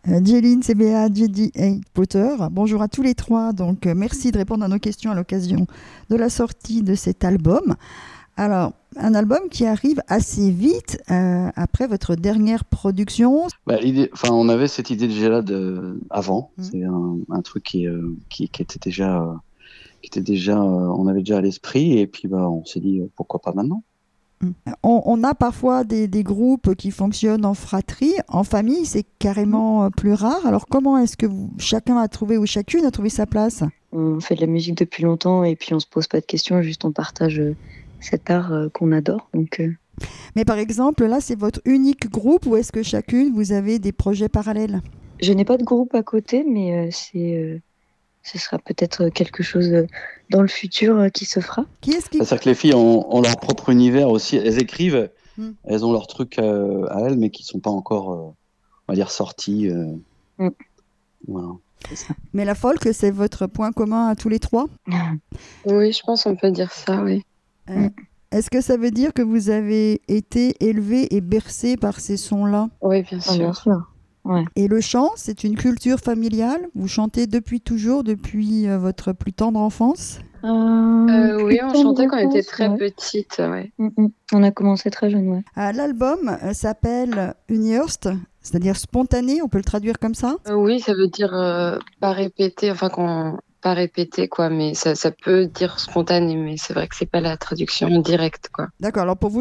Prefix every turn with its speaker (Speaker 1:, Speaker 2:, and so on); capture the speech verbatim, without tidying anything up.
Speaker 1: Euh, Jeline, C B A, J D et Potter. Bonjour à tous les trois. Donc, euh, merci de répondre à nos questions à l'occasion de la sortie de cet album. Alors, un album qui arrive assez vite euh, après votre dernière production.
Speaker 2: Bah, l'idée, enfin, on avait cette idée déjà de, avant.
Speaker 1: Mmh.
Speaker 2: C'est un, un truc qui, euh, qui, qui était déjà, euh, qui était déjà, euh, on avait déjà à l'esprit, et puis bah, on s'est dit euh, pourquoi pas maintenant.
Speaker 1: On, on a parfois des, des groupes qui fonctionnent en fratrie, en famille, c'est carrément euh, plus rare. Alors comment est-ce que vous, chacun a trouvé ou chacune a trouvé sa place?
Speaker 3: On fait de la musique depuis longtemps et puis on se pose pas de questions, juste on partage euh, cet art euh, qu'on adore. Donc, euh,
Speaker 1: Mais par exemple, là, c'est votre unique groupe ou est-ce que chacune, vous avez des projets parallèles?
Speaker 3: je n'ai pas de groupe à côté, mais euh, c'est, euh, ce sera peut-être quelque chose euh, dans le futur euh, qui se fera.
Speaker 1: Qui est-ce qui...
Speaker 2: C'est-à-dire que les filles ont, ont leur propre univers aussi. Elles écrivent,
Speaker 1: Hmm.
Speaker 2: elles ont leurs trucs euh, à elles, mais qui sont pas encore, euh, on va dire, sortis. euh,
Speaker 3: Mm.
Speaker 2: Voilà.
Speaker 3: C'est ça.
Speaker 1: Mais la folk, c'est votre point commun à tous les trois?
Speaker 4: Oui, je pense qu'on peut dire ça, oui.
Speaker 1: Euh, Est-ce que ça veut dire que vous avez été élevé et bercé par ces sons-là?
Speaker 4: Oui, bien
Speaker 3: Ah, bien
Speaker 4: sûr.
Speaker 3: sûr. Ouais.
Speaker 1: Et le chant, c'est une culture familiale? Vous chantez depuis toujours, depuis euh, votre plus tendre enfance?
Speaker 3: Euh,
Speaker 4: Euh, oui, on
Speaker 3: plus
Speaker 4: chantait quand on
Speaker 3: tendre
Speaker 4: était très
Speaker 3: enfance, ouais.
Speaker 4: petite, ouais.
Speaker 3: Mm, mm. On a commencé très jeune, ouais.
Speaker 1: Euh, L'album euh, s'appelle Unearthed, c'est-à-dire spontané, on peut le traduire comme ça?
Speaker 4: Euh, oui, ça veut dire euh, pas répéter, enfin qu'on pas répéter quoi, mais ça, ça peut dire spontané, mais c'est vrai que c'est pas la traduction directe quoi.
Speaker 1: D'accord, alors pour vous,